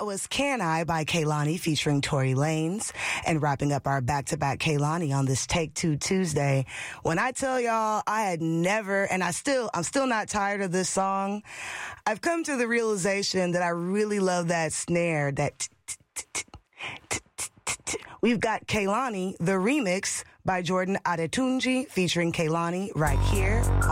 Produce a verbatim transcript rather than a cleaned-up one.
was Can I by Kehlani featuring Tory Lanez, and wrapping up our back-to-back Kehlani on this Take Two Tuesday. When I tell y'all I had never, and I still, I'm still not tired of this song, I've come to the realization that I really love that snare, that we've got Kehlani, the remix by Jordan Adetunji featuring Kehlani right here.